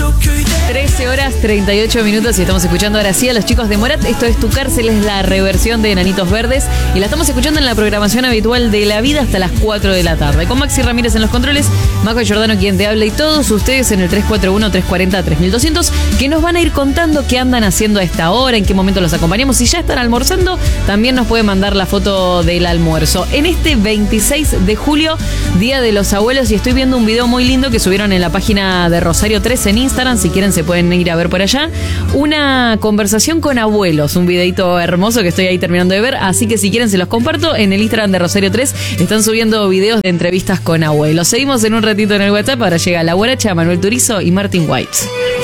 13 horas 38 minutos y estamos escuchando ahora sí a los chicos de Morat. Esto es Tu Cárcel, es la reversión de Enanitos Verdes y la estamos escuchando en la programación habitual de La Vida hasta las 4 de la tarde. Con Maxi Ramírez en los controles, Majo Giordano quien te habla y todos ustedes en el 341-340-3200 que nos van a ir contando qué andan haciendo a esta hora, en qué momento los acompañamos. Si ya están almorzando, también nos pueden mandar la foto del almuerzo. En este 26 de julio, Día de los Abuelos, y estoy viendo un video muy lindo que subieron en la página de Rosario 3 en Instagram, si quieren se pueden ir a ver por allá, una conversación con abuelos, un videito hermoso que estoy ahí terminando de ver, así que si quieren se los comparto en el Instagram de Rosario 3, están subiendo videos de entrevistas con abuelos. Seguimos en un ratito en el WhatsApp, ahora llega La Guaracha, Manuel Turizo y Martin White.